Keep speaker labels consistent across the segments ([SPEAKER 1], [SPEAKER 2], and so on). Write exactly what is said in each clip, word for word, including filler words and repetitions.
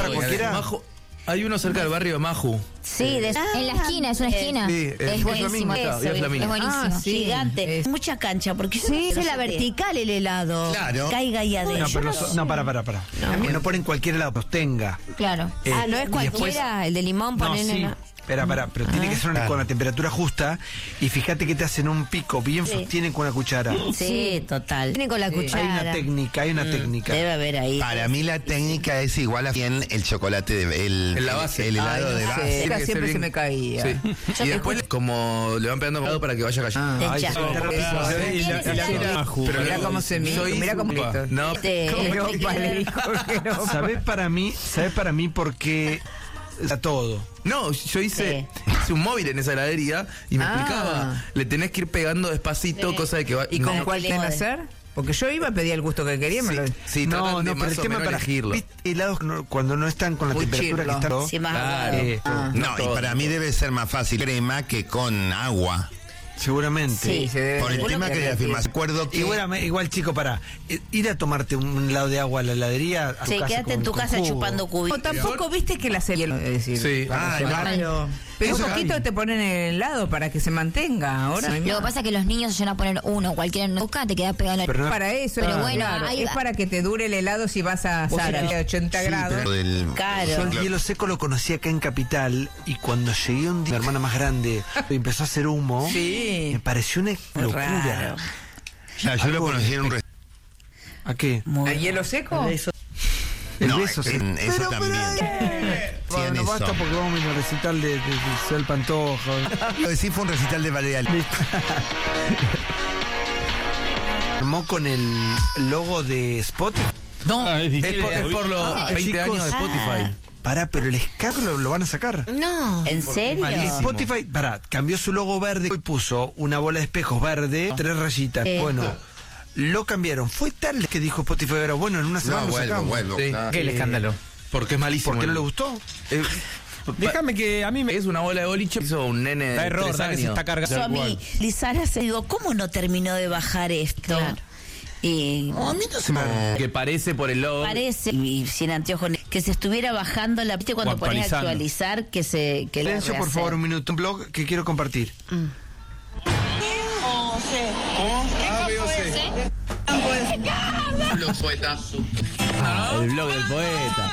[SPEAKER 1] para cualquiera.
[SPEAKER 2] Maju, hay uno cerca del barrio de Maju.
[SPEAKER 3] Sí, de,
[SPEAKER 4] Ah,
[SPEAKER 3] en la esquina, es una esquina.
[SPEAKER 2] Sí,
[SPEAKER 3] es
[SPEAKER 2] es
[SPEAKER 3] buenísimo.
[SPEAKER 2] Flamingo,
[SPEAKER 3] Eso,
[SPEAKER 2] está, es Flamingo.
[SPEAKER 3] es buenísimo.
[SPEAKER 4] Ah, sí.
[SPEAKER 3] Gigante.
[SPEAKER 4] Es-
[SPEAKER 3] Mucha cancha, porque yo
[SPEAKER 4] Sí,
[SPEAKER 3] no
[SPEAKER 4] es la
[SPEAKER 3] sé qué.
[SPEAKER 4] vertical el helado.
[SPEAKER 5] Claro.
[SPEAKER 3] Caiga ahí adentro.
[SPEAKER 1] No, pero no, no, para, para, para. No, no ponen cualquier helado, pues tenga.
[SPEAKER 3] Claro.
[SPEAKER 1] Eh,
[SPEAKER 4] Ah, no es
[SPEAKER 1] y
[SPEAKER 4] cualquiera,
[SPEAKER 1] después-
[SPEAKER 4] el de limón
[SPEAKER 1] No,
[SPEAKER 4] ponen
[SPEAKER 1] sí.
[SPEAKER 4] en la...
[SPEAKER 1] Espera, para, pero tiene que ser una- con la temperatura justa y fíjate que te hacen un pico bien,
[SPEAKER 3] Sí.
[SPEAKER 1] tienen con una cuchara.
[SPEAKER 3] Sí, total.
[SPEAKER 4] Tienen con la
[SPEAKER 1] Hay una
[SPEAKER 4] cuchara.
[SPEAKER 1] técnica, hay una técnica.
[SPEAKER 3] Debe haber ahí.
[SPEAKER 5] Para mí la técnica es igual a bien el chocolate, de, el,
[SPEAKER 2] En la base.
[SPEAKER 5] el, el
[SPEAKER 4] Ay,
[SPEAKER 5] helado
[SPEAKER 4] no
[SPEAKER 5] de
[SPEAKER 4] sé.
[SPEAKER 5] base.
[SPEAKER 2] Tiene
[SPEAKER 4] Esa
[SPEAKER 2] que
[SPEAKER 4] siempre
[SPEAKER 2] ser
[SPEAKER 4] se me caía.
[SPEAKER 2] Sí.
[SPEAKER 3] Yo
[SPEAKER 2] Y
[SPEAKER 3] te
[SPEAKER 2] después, como le van pegando helado para que vaya cayendo.
[SPEAKER 3] Te
[SPEAKER 1] Ay,
[SPEAKER 3] echa-
[SPEAKER 1] sí,
[SPEAKER 3] Pero
[SPEAKER 1] claro,
[SPEAKER 3] eso-
[SPEAKER 1] sí,
[SPEAKER 6] Y la- y la-
[SPEAKER 3] Pero-
[SPEAKER 6] Maju.
[SPEAKER 2] Pero
[SPEAKER 4] Mira
[SPEAKER 2] luego-
[SPEAKER 4] cómo se mira,
[SPEAKER 2] soy
[SPEAKER 4] mira cómo
[SPEAKER 2] culpa.
[SPEAKER 4] grito.
[SPEAKER 2] No,
[SPEAKER 3] Te-
[SPEAKER 4] Jeropa, le dijo Jeropa.
[SPEAKER 1] ¿Sabés para mí? ¿Sabés para mí por qué a todo?
[SPEAKER 2] no, yo hice, hice un móvil en esa heladería y me
[SPEAKER 4] Ah.
[SPEAKER 2] explicaba, le tenés que ir pegando despacito,
[SPEAKER 3] Sí.
[SPEAKER 2] cosa de que va...
[SPEAKER 4] ¿Y
[SPEAKER 2] no,
[SPEAKER 4] con
[SPEAKER 3] Para
[SPEAKER 4] cuál
[SPEAKER 3] que
[SPEAKER 4] tenés que
[SPEAKER 3] le jode.
[SPEAKER 4] hacer? Porque yo iba a pedir el gusto que quería. Me
[SPEAKER 2] Sí,
[SPEAKER 4] lo...
[SPEAKER 2] sí,
[SPEAKER 1] no,
[SPEAKER 2] tratan de
[SPEAKER 1] no, pero
[SPEAKER 2] más
[SPEAKER 1] el
[SPEAKER 2] o
[SPEAKER 1] tema
[SPEAKER 2] menos
[SPEAKER 1] para
[SPEAKER 2] elegirlo.
[SPEAKER 1] ¿viste? Helados que no- cuando no están con la
[SPEAKER 4] Muy
[SPEAKER 1] temperatura que
[SPEAKER 4] chirlo.
[SPEAKER 1] están.
[SPEAKER 3] Sí, más
[SPEAKER 2] Claro.
[SPEAKER 1] Eh,
[SPEAKER 4] Ah.
[SPEAKER 5] No, y para mí debe ser más fácil crema que con agua.
[SPEAKER 1] seguramente.
[SPEAKER 3] Sí.
[SPEAKER 4] se debe
[SPEAKER 5] Por el
[SPEAKER 4] de-
[SPEAKER 5] tema que le afirmas. Recuerdo que...
[SPEAKER 1] Igual, me- igual, chico, para ir a tomarte un helado de agua a la heladería. A tu
[SPEAKER 3] Sí,
[SPEAKER 1] casa
[SPEAKER 3] quédate
[SPEAKER 1] con-
[SPEAKER 3] en tu
[SPEAKER 1] con
[SPEAKER 3] casa
[SPEAKER 1] jugo.
[SPEAKER 3] chupando
[SPEAKER 4] O
[SPEAKER 3] cubitos.
[SPEAKER 4] tampoco viste que la serie, es decir,
[SPEAKER 2] Sí.
[SPEAKER 5] Ah,
[SPEAKER 4] claro. Pero un
[SPEAKER 5] Eso
[SPEAKER 4] poquito
[SPEAKER 1] hay.
[SPEAKER 4] te ponen en el helado para que se mantenga. Ahora no hay
[SPEAKER 3] Lo que
[SPEAKER 4] más.
[SPEAKER 3] pasa es que los niños se van a poner uno, cualquiera en la boca, te queda pegado en la...
[SPEAKER 1] Pero no-
[SPEAKER 4] Para eso,
[SPEAKER 3] Pero
[SPEAKER 4] claro,
[SPEAKER 3] bueno,
[SPEAKER 4] claro,
[SPEAKER 3] ahí
[SPEAKER 4] es
[SPEAKER 3] va.
[SPEAKER 4] para que te dure el helado si vas a
[SPEAKER 1] Vos
[SPEAKER 4] Sara
[SPEAKER 1] sabés-
[SPEAKER 4] de ochenta
[SPEAKER 5] Sí,
[SPEAKER 4] grados.
[SPEAKER 5] pero del-
[SPEAKER 3] Claro.
[SPEAKER 1] Yo el hielo seco lo conocí acá en Capital y cuando llegué un día, mi hermana más grande empezó a hacer humo,
[SPEAKER 4] Sí.
[SPEAKER 1] me pareció una locura.
[SPEAKER 3] Raro.
[SPEAKER 5] Ya, yo lo conocí en un restaurante.
[SPEAKER 1] ¿A qué?
[SPEAKER 4] ¿El hielo seco?
[SPEAKER 1] El
[SPEAKER 5] No,
[SPEAKER 1] beso, sí.
[SPEAKER 5] en- eso
[SPEAKER 1] Pero,
[SPEAKER 5] también.
[SPEAKER 1] pero, Bueno,
[SPEAKER 5] Tiene
[SPEAKER 1] basta
[SPEAKER 5] eso.
[SPEAKER 1] porque vamos a un recital de, de, de Isabel Pantoja.
[SPEAKER 5] Lo decís fue un recital de Valeria.
[SPEAKER 1] Armó con el logo de Spotify.
[SPEAKER 2] No,
[SPEAKER 6] Ah, es
[SPEAKER 2] es,
[SPEAKER 6] difícil,
[SPEAKER 2] por, es por los
[SPEAKER 1] Ah,
[SPEAKER 2] veinte
[SPEAKER 1] chicos.
[SPEAKER 2] años de Spotify.
[SPEAKER 1] Pará, pero el escándalo lo, lo van a sacar.
[SPEAKER 4] No.
[SPEAKER 3] ¿En serio?
[SPEAKER 2] malísimo.
[SPEAKER 1] Spotify, pará, cambió su logo verde y puso una bola de espejos verde, tres rayitas.
[SPEAKER 3] Eh.
[SPEAKER 1] Bueno, lo cambiaron. Fue tal que dijo Spotify, ahora bueno, en una semana
[SPEAKER 5] No,
[SPEAKER 1] lo
[SPEAKER 5] vuelvo,
[SPEAKER 1] sacamos.
[SPEAKER 5] vuelvo.
[SPEAKER 2] Sí.
[SPEAKER 5] claro.
[SPEAKER 6] ¿Qué el escándalo?
[SPEAKER 2] Porque es malísimo.
[SPEAKER 1] ¿Por qué no
[SPEAKER 2] el-
[SPEAKER 1] le gustó?
[SPEAKER 2] Eh,
[SPEAKER 6] Déjame que a mí me...
[SPEAKER 2] es una bola de boliche, hizo un nene de
[SPEAKER 6] Da error,
[SPEAKER 2] tres
[SPEAKER 6] da que se
[SPEAKER 2] años.
[SPEAKER 6] está cargando.
[SPEAKER 3] Eso a mí, Lizara, se digo, ¿cómo no terminó de bajar esto? Claro. Y
[SPEAKER 5] No, a mí no se me...
[SPEAKER 2] Que parece por el logo.
[SPEAKER 3] parece, y sin anteojos, que se estuviera bajando la... ¿Viste cuando
[SPEAKER 6] O
[SPEAKER 3] pones a
[SPEAKER 6] actualizando.
[SPEAKER 3] actualizar que se... Que la
[SPEAKER 1] Silencio, por
[SPEAKER 3] rehacer?
[SPEAKER 1] favor, un minuto. Un blog que quiero compartir.
[SPEAKER 2] Los poetas. Ah, el blog del poeta.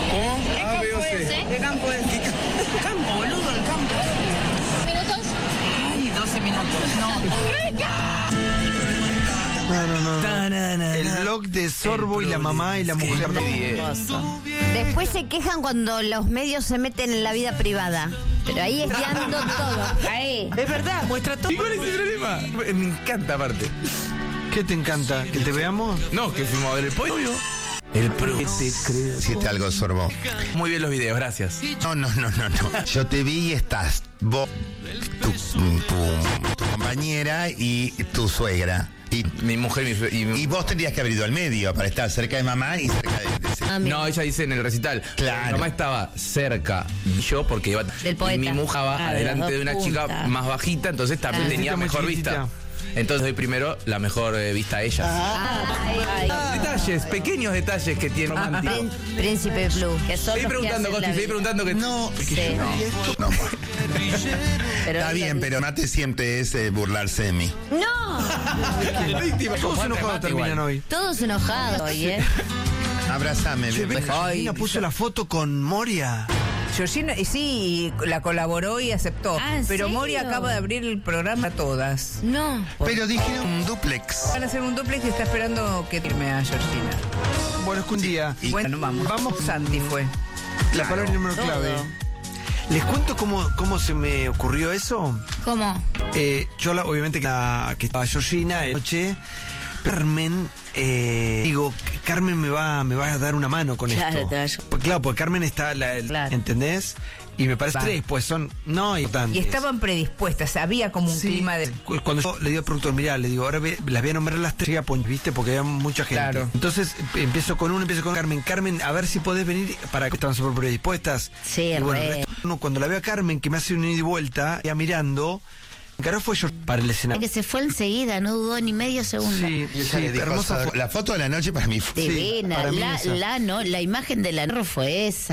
[SPEAKER 1] No, no, no. El blog de Sorbo y la mamá y la mujer.
[SPEAKER 3] Hermoso.
[SPEAKER 4] Después se quejan cuando los medios se meten en la vida privada.
[SPEAKER 3] Pero ahí espiando todo. Ahí.
[SPEAKER 4] Es verdad, muestra todo.
[SPEAKER 2] ¿Y cuál es el problema? Me encanta aparte.
[SPEAKER 1] ¿Qué te encanta? ¿Que te veamos?
[SPEAKER 2] No, que fuimos a ver el pollo. El pro.
[SPEAKER 5] Hiciste algo, Sorbo.
[SPEAKER 2] Muy bien los videos, gracias.
[SPEAKER 5] No, no, no, no, no. Yo te vi y estás vos, tu, tu- tu compañera y tu suegra. Y,
[SPEAKER 2] Mi mujer mi, y, mi-
[SPEAKER 5] y vos tendrías que haber ido al medio para estar cerca de mamá y cerca de... de ese-
[SPEAKER 3] Ah, mira.
[SPEAKER 2] No, ella dice en el recital.
[SPEAKER 5] Claro.
[SPEAKER 2] Mi mamá estaba cerca y yo porque iba
[SPEAKER 3] Del poeta.
[SPEAKER 2] y mi mujer estaba
[SPEAKER 3] Ah, de
[SPEAKER 2] adelante
[SPEAKER 3] las
[SPEAKER 2] de
[SPEAKER 3] dos
[SPEAKER 2] una chica
[SPEAKER 3] puntas.
[SPEAKER 2] más bajita, entonces también
[SPEAKER 3] Ah.
[SPEAKER 2] tenía
[SPEAKER 1] Muy
[SPEAKER 2] mejor
[SPEAKER 1] chiquitita.
[SPEAKER 2] vista. Entonces doy primero la mejor eh, vista a ella.
[SPEAKER 3] Ay, ay.
[SPEAKER 2] Detalles, pequeños detalles que tiene romántico.
[SPEAKER 4] Prín- Príncipe Blue.
[SPEAKER 3] Que son
[SPEAKER 2] Estoy
[SPEAKER 3] los que
[SPEAKER 2] preguntando,
[SPEAKER 3] hacen
[SPEAKER 2] Costi,
[SPEAKER 3] la
[SPEAKER 2] estoy
[SPEAKER 3] vida.
[SPEAKER 2] preguntando que...
[SPEAKER 5] No,
[SPEAKER 3] Sí.
[SPEAKER 5] no.
[SPEAKER 3] Pero
[SPEAKER 5] Está bien, pero Mate siempre es eh, burlarse de mí.
[SPEAKER 3] No,
[SPEAKER 1] Todos enojados terminan hoy.
[SPEAKER 3] todos enojados hoy, ¿eh?
[SPEAKER 5] Abrázame,
[SPEAKER 1] Che,
[SPEAKER 5] bebé.
[SPEAKER 1] ven, Georgina puso la foto con Moria.
[SPEAKER 4] Georgina, y sí, la colaboró y aceptó.
[SPEAKER 3] Ah, ¿en
[SPEAKER 4] pero
[SPEAKER 3] serio?
[SPEAKER 4] Mori acaba de abrir el programa a todas.
[SPEAKER 3] No.
[SPEAKER 5] Pero dije un duplex.
[SPEAKER 4] Van a hacer un duplex y está esperando que firme a Georgina.
[SPEAKER 1] Bueno, es que un día.
[SPEAKER 5] Y-
[SPEAKER 4] Bueno, vamos.
[SPEAKER 1] Vamos.
[SPEAKER 4] Santi fue.
[SPEAKER 1] La palabra y número
[SPEAKER 3] todo.
[SPEAKER 1] clave. ¿Les cuento cómo, cómo se me ocurrió eso?
[SPEAKER 3] ¿Cómo?
[SPEAKER 1] Eh, yo, la- obviamente, que, la, que estaba Georgina de noche. Carmen, eh, digo, Carmen me va, me va a dar una mano con
[SPEAKER 3] Claro,
[SPEAKER 1] esto.
[SPEAKER 3] te va a ayudar.
[SPEAKER 1] Pues, claro, porque Carmen está, la, el-
[SPEAKER 3] Claro.
[SPEAKER 1] ¿entendés? Y me parece
[SPEAKER 4] Va.
[SPEAKER 1] tres, pues son no importantes.
[SPEAKER 4] Y estaban predispuestas, había como un
[SPEAKER 1] Sí.
[SPEAKER 4] clima de...
[SPEAKER 1] Cu- Cuando yo le digo al productor, mirá, le digo, ahora ve- las voy a nombrar las tres, pues, ¿viste? Porque había mucha gente.
[SPEAKER 4] Claro.
[SPEAKER 1] Entonces em- empiezo con uno, empiezo con Carmen. Carmen, a ver si podés venir para que estaban súper predispuestas.
[SPEAKER 3] Sí,
[SPEAKER 1] y bueno,
[SPEAKER 3] re.
[SPEAKER 1] el resto, uno, cuando la veo a Carmen, que me hace un ida y vuelta, ya mirando, encaró fue yo para el escenario.
[SPEAKER 3] Que se fue enseguida, no dudó ni medio segundo.
[SPEAKER 1] Sí,
[SPEAKER 5] Y ella
[SPEAKER 1] sí,
[SPEAKER 5] le dijo,
[SPEAKER 1] hermosa
[SPEAKER 5] "So-
[SPEAKER 1] fue.
[SPEAKER 5] La foto de la noche para mí fue...
[SPEAKER 3] Divina,
[SPEAKER 1] para mí
[SPEAKER 3] la,
[SPEAKER 1] esa.
[SPEAKER 3] la, no, la imagen de la no fue esa.